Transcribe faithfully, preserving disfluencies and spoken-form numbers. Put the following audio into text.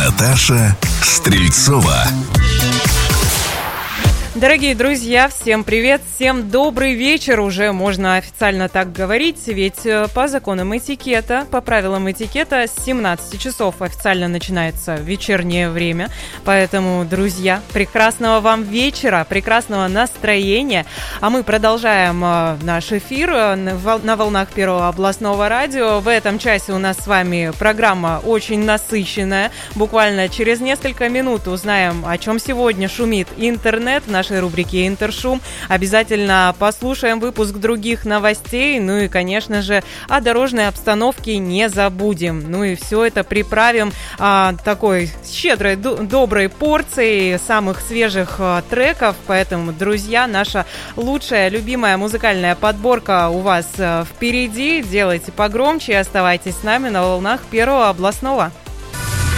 Наташа Стрельцова. Дорогие друзья, всем привет, всем добрый вечер, уже можно официально так говорить, ведь по законам этикета, по правилам этикета с семнадцати часов официально начинается вечернее время, поэтому, друзья, прекрасного вам вечера, прекрасного настроения, а мы продолжаем наш эфир на волнах Первого областного радио. В этом часе у нас с вами программа очень насыщенная, буквально через несколько минут узнаем, о чем сегодня шумит интернет, в нашей рубрике «Интершум». Обязательно послушаем выпуск других новостей, ну и, конечно же, о дорожной обстановке не забудем. Ну и все это приправим а, такой щедрой, д- доброй порцией самых свежих а, треков. Поэтому, друзья, наша лучшая, любимая музыкальная подборка у вас а, впереди. Делайте погромче и оставайтесь с нами на волнах Первого областного.